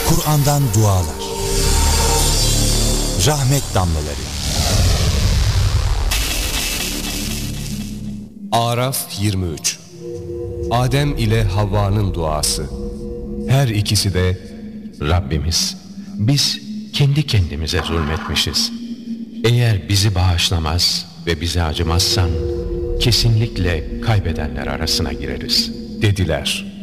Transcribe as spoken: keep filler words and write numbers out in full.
Kur'an'dan dualar, rahmet damlaları. Araf yirmi üç. Adem ile Havva'nın duası. Her ikisi de Rabbimiz, biz kendi kendimize zulmetmişiz. Eğer bizi bağışlamaz ve bize acımazsan kesinlikle kaybedenler arasına gireriz dediler.